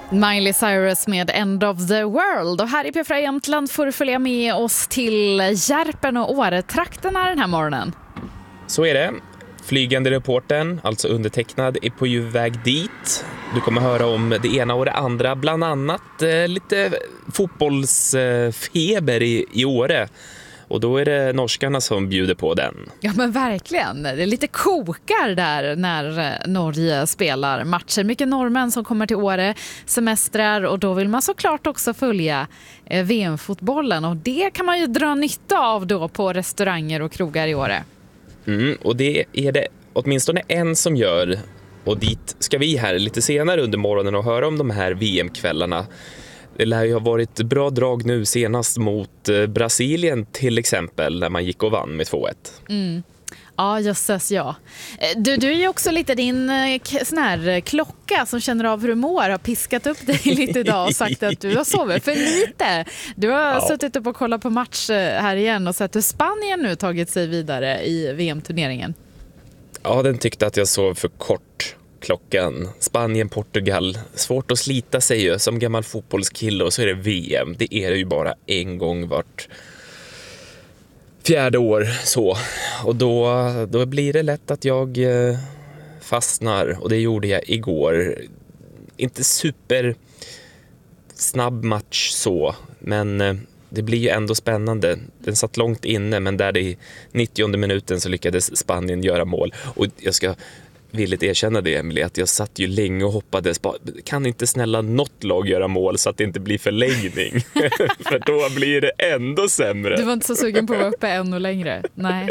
Miley Cyrus med End of the World. Och här i P4 Jämtland får du följa med oss till Järpen och Åretrakterna den här morgonen. Så är det. Flygande reportern, alltså undertecknad, är på väg dit. Du kommer höra om det ena och det andra. Bland annat lite fotbollsfeber i Åre. Och då är det norskarna som bjuder på den. Ja men verkligen, det är lite kokar där när Norge spelar matcher. Mycket norrmän som kommer till Åre, semestrar, och då vill man såklart också följa VM-fotbollen. Och det kan man ju dra nytta av då på restauranger och krogar i Åre. Och det är det åtminstone en som gör. Och dit ska vi här lite senare under morgonen och höra om de här VM-kvällarna. Det lär ju ha varit bra drag nu senast mot Brasilien till exempel, när man gick och vann med 2-1. Ja, jösses, ja. Du är ju också lite din sån här klocka som känner av hur du mår, har piskat upp dig lite idag och sagt att du har sovit för lite. Du har suttit upp och kollat på match här igen och sett hur Spanien nu tagit sig vidare i VM-turneringen. Ja, den tyckte att jag sov för kort. Klockan. Spanien, Portugal. Svårt att slita sig ju som gammal fotbollskille, och så är det VM. Det är det ju bara en gång vart 4:e år så. Och då blir det lätt att jag fastnar, och det gjorde jag igår. Inte super snabb match så, men det blir ju ändå spännande. Den satt långt inne, men där i 90:e minuten så lyckades Spanien göra mål. Och jag ska villigt erkänna det, Emily, att jag satt ju länge och hoppades på, kan inte snälla något lag göra mål så att det inte blir förlängning? För då blir det ändå sämre. Du var inte så sugen på att vara uppe ännu längre? Nej,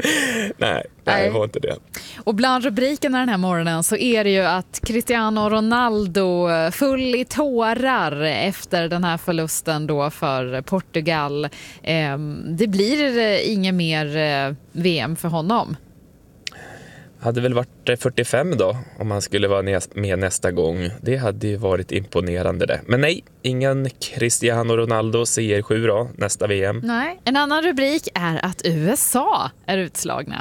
jag var inte det. Och bland rubrikerna den här morgonen så är det ju att Cristiano Ronaldo full i tårar efter den här förlusten då för Portugal. Det blir inget mer VM för honom. Hade väl varit 45 då om han skulle vara med nästa gång. Det hade ju varit imponerande det. Men nej, ingen Cristiano Ronaldo CR7 då nästa VM. Nej. En annan rubrik är att USA är utslagna.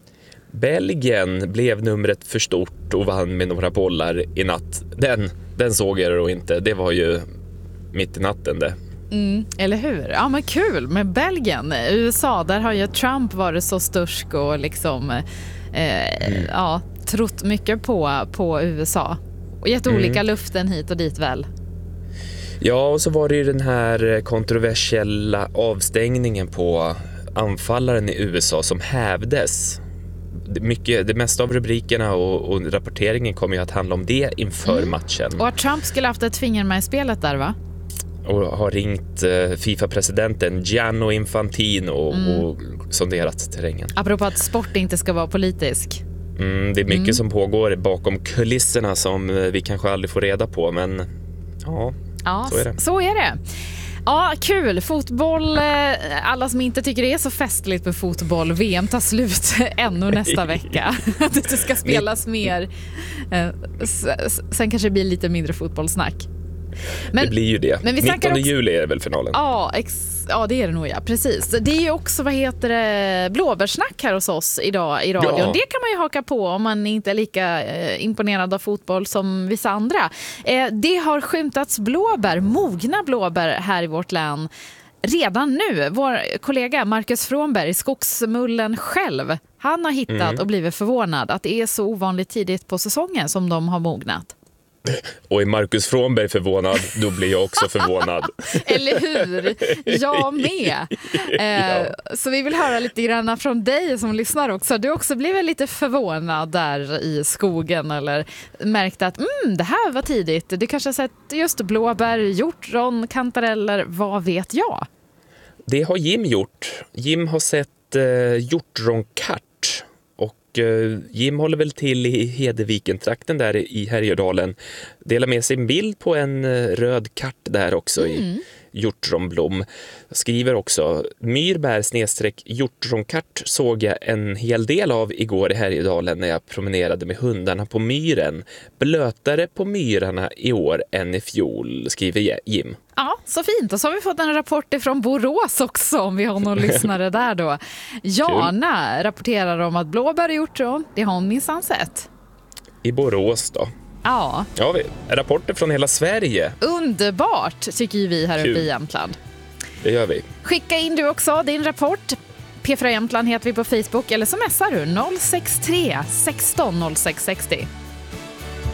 Belgien blev numret för stort och vann med några bollar i natt. Den såg jag då inte. Det var ju mitt i natten det. Eller hur? Ja men kul med Belgien. USA, där har ju Trump varit så stursk och liksom trott mycket på USA. Och gett olika luften hit och dit väl. Ja, och så var det ju den här kontroversiella avstängningen på anfallaren i USA som hävdes. Det mesta av rubrikerna och rapporteringen kommer ju att handla om det inför matchen. Och att Trump skulle haft ett finger med i spelet där, va? Och har ringt FIFA-presidenten Gianni Infantino och sonderat terrängen. Apropå att sport inte ska vara politisk. Det är mycket som pågår bakom kulisserna som vi kanske aldrig får reda på, men så är det. Så är det. Ja, kul. Fotboll, alla som inte tycker det är så festligt med fotboll. VM tar slut ännu nästa vecka. Det ska spelas mer. Sen kanske det blir lite mindre fotbollsnack. Men, det blir ju det. Men 19 juli är det väl finalen? Ja, det är det nog, ja. Precis. Det är ju också, blåbärssnack här hos oss idag i radion. Ja. Det kan man ju haka på om man inte är lika imponerad av fotboll som vissa andra. Det har skymtats mogna blåbär här i vårt län redan nu. Vår kollega Marcus Frånberg, skogsmullen själv, han har hittat och blivit förvånad att det är så ovanligt tidigt på säsongen som de har mognat. Och är Marcus Frånberg förvånad, då blir jag också förvånad. Eller hur? Jag med. Så vi vill höra lite grann från dig som lyssnar också. Du också blivit lite förvånad där i skogen eller märkt att det här var tidigt. Du kanske har sett just blåbär, hjortron, kantareller, vad vet jag? Det har Jim gjort. Jim har sett hjortronkart. Jim håller väl till i Hedeviken-trakten där i Härjedalen. Delar med sig en bild på en röd katt där också i hjortronblom. Skriver också: myrbär/hjortronkart såg jag en hel del av igår i Härjedalen när jag promenerade med hundarna på myren. Blötare på myrarna i år än i fjol, skriver Jim. Ja, så fint. Och så har vi fått en rapport från Borås också, om vi har någon lyssnare där då. Jana rapporterar om att blåbär och hjortron, det har hon minsann sett. I Borås då. Ja. Ja, rapporter från hela Sverige. Underbart, tycker ju vi här uppe i Jämtland. Det gör vi. Skicka in du också din rapport. P4 Jämtland heter vi på Facebook, eller så messar du 063 16 06 60.